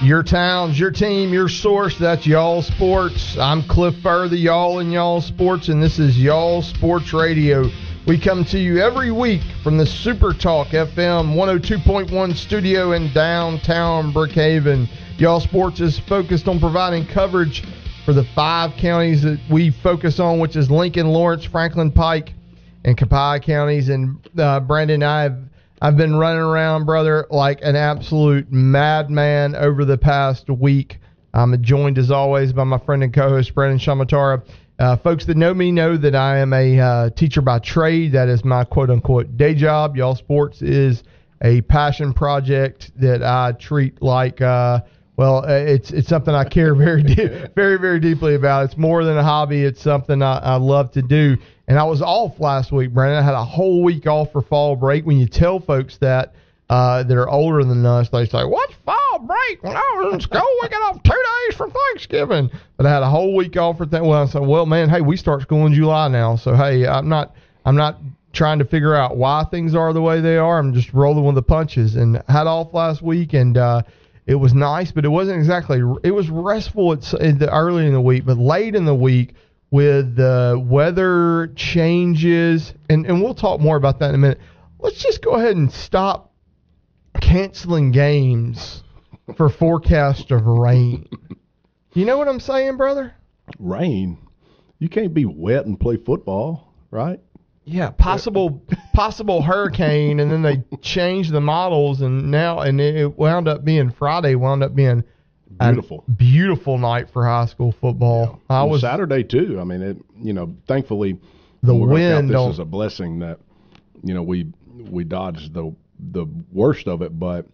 Your towns, your team, your source, that's Y'all Sports. I'm Cliff Furr, the Y'all in Y'all Sports, and this is Y'all Sports Radio. We come to you every week from the Super Talk FM 102.1 studio in downtown Brookhaven. Y'all Sports is focused on providing coverage for the 5 counties that we focus on, which is Lincoln, Lawrence, Franklin, Pike, and Copiah counties. And Brandon, I've been running around, brother, like an absolute madman over the past week. I'm joined, as always, by my friend and co-host, Brandon Shamatara. Folks that know me know that I am a teacher by trade. That is my quote-unquote day job. Y'all Sports is a passion project that I treat like, it's something I care very, very deeply about. It's more than a hobby. It's something I love to do. And I was off last week, Brandon. I had a whole week off for fall break. When you tell folks that are older than us, they say, "What's fall break? When I was in school, we got off 2 days for Thanksgiving." But I had a whole week off for that. Well, I said, "Well, man, hey, we start school in July now, so hey, I'm not trying to figure out why things are the way they are. I'm just rolling with the punches." And had off last week, and it was nice, but it wasn't exactly. It was restful early in the week, but late in the week, with the weather changes, and we'll talk more about that in a minute. Let's just go ahead and stop canceling games for forecast of rain. You know what I'm saying, brother? Rain? You can't be wet and play football, right? Yeah, possible hurricane, and then they changed the models, and it wound up being Friday, beautiful night for high school football. Yeah. Saturday too. I mean, thankfully the wind. This is a blessing that we dodged the worst of it, but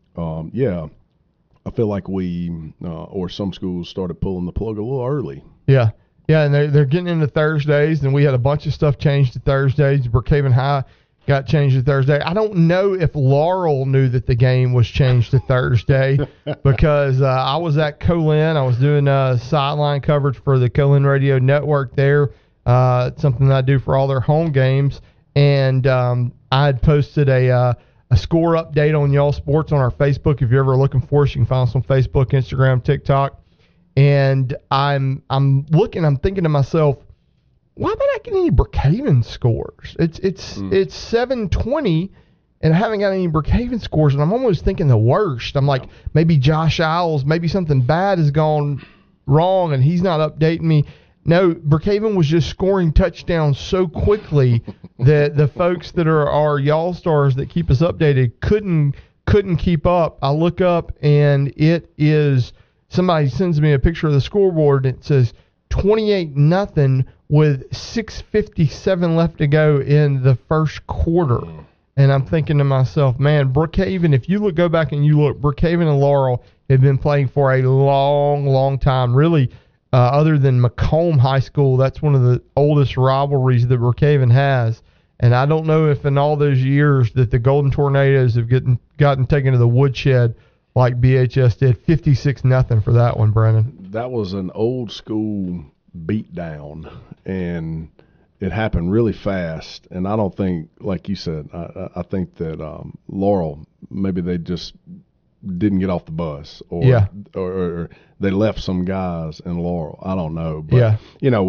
I feel like we or some schools started pulling the plug a little early. Yeah, and they're getting into Thursdays, and we had a bunch of stuff changed to Thursdays. Brookhaven High got changed to Thursday. I don't know if Laurel knew that the game was changed to Thursday because I was at Colin. I was doing sideline coverage for the Colin Radio Network there. It's something that I do for all their home games. And I had posted a score update on Y'all Sports on our Facebook. If you're ever looking for us, you can find us on Facebook, Instagram, TikTok. And I'm thinking to myself, why am I not getting any Brookhaven scores? It's 7:20, and I haven't got any Brookhaven scores, and I'm almost thinking the worst. I'm like, maybe Josh Isles, maybe something bad has gone wrong, and he's not updating me. No, Brookhaven was just scoring touchdowns so quickly that the folks that are our Y'all Stars that keep us updated couldn't keep up. I look up, and it is somebody sends me a picture of the scoreboard, and it says 28-0 with 6:57 left to go in the first quarter. And I'm thinking to myself, man, Brookhaven, if you go back and you look, Brookhaven and Laurel have been playing for a long time. Really, other than Macomb High School, that's one of the oldest rivalries that Brookhaven has. And I don't know if in all those years that the Golden Tornadoes have gotten taken to the woodshed like BHS did. 56-0 for that one, Brennan. That was an old school beat down, and it happened really fast. And I don't think, like you said, I think that Laurel, maybe they just didn't get off the bus, or they left some guys in Laurel. I don't know, but